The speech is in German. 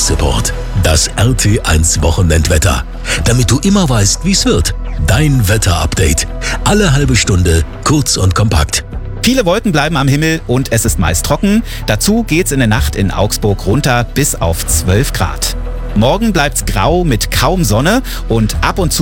Support. Das RT1 Wochenendwetter. Damit du immer weißt, wie es wird. Dein Wetterupdate. Alle halbe Stunde, kurz und kompakt. Viele Wolken bleiben am Himmel und es ist meist trocken. Dazu geht's in der Nacht in Augsburg runter bis auf 12 Grad. Morgen bleibt's grau mit kaum Sonne und ab und zu